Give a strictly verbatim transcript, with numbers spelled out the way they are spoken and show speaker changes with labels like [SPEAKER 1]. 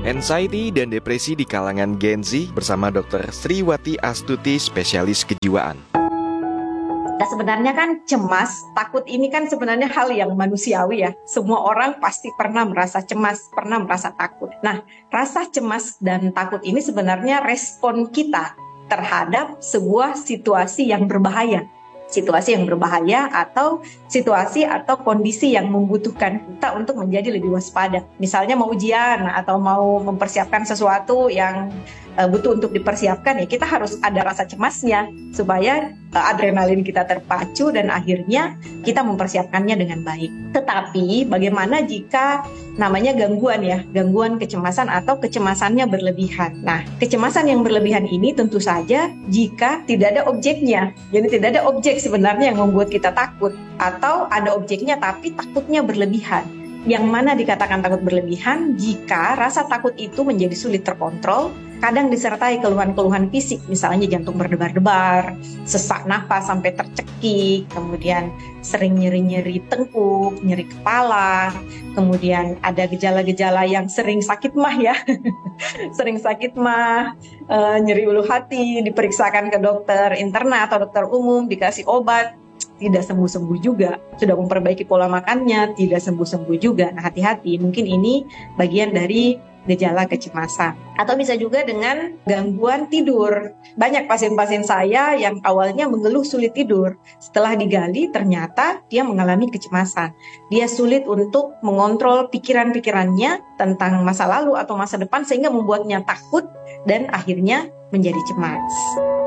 [SPEAKER 1] Anxiety dan depresi di kalangan Gen Z bersama dokter Sriwati Astuti, spesialis kejiwaan.
[SPEAKER 2] Nah, sebenarnya kan cemas, takut ini kan sebenarnya hal yang manusiawi ya. Semua orang pasti pernah merasa cemas, pernah merasa takut. Nah, rasa cemas dan takut ini sebenarnya respon kita terhadap sebuah situasi yang berbahaya. Situasi yang berbahaya atau situasi atau kondisi yang membutuhkan kita untuk menjadi lebih waspada. Misalnya mau ujian atau mau mempersiapkan sesuatu yang uh, butuh untuk dipersiapkan, ya kita harus ada rasa cemasnya supaya uh, adrenalin kita terpacu dan akhirnya kita mempersiapkannya dengan baik. Tetapi bagaimana jika namanya gangguan ya, gangguan kecemasan atau kecemasannya berlebihan. Nah, kecemasan yang berlebihan ini tentu saja jika tidak ada objeknya. Jadi tidak ada objek sebenarnya yang membuat kita takut, atau ada objeknya tapi takutnya berlebihan. Yang mana dikatakan takut berlebihan jika rasa takut itu menjadi sulit terkontrol, kadang disertai keluhan-keluhan fisik, misalnya jantung berdebar-debar, sesak nafas sampai tercekik, kemudian sering nyeri-nyeri tengkuk, nyeri kepala, kemudian ada gejala-gejala yang sering sakit mah ya, sering sakit mah, e, nyeri ulu hati, diperiksakan ke dokter interna atau dokter umum, dikasih obat, tidak sembuh-sembuh juga. Sudah memperbaiki pola makannya, tidak sembuh-sembuh juga. Nah, hati-hati, mungkin ini bagian dari gejala kecemasan. Atau bisa juga dengan gangguan tidur. Banyak pasien-pasien saya yang awalnya mengeluh sulit tidur. Setelah digali, ternyata dia mengalami kecemasan. Dia sulit untuk mengontrol pikiran-pikirannya tentang masa lalu atau masa depan, sehingga membuatnya takut dan akhirnya menjadi cemas.